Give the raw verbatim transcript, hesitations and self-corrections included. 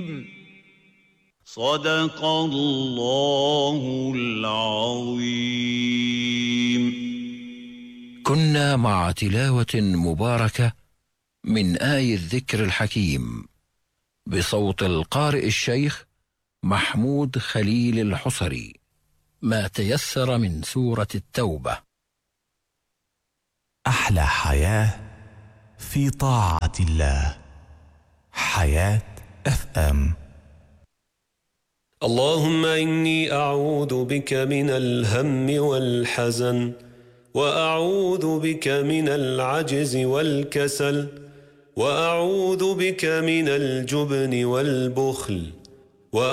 صدق الله العظيم. كنا مع تلاوة مباركة من آي الذكر الحكيم بصوت القارئ الشيخ محمود خليل الحصري، ما تيسر من سورة التوبة. أحلى حياة في طاعة الله. حياة اف ام. اللهم إني أعوذ بك من الهم والحزن، وأعوذ بك من العجز والكسل، وأعوذ بك من الجبن والبخل،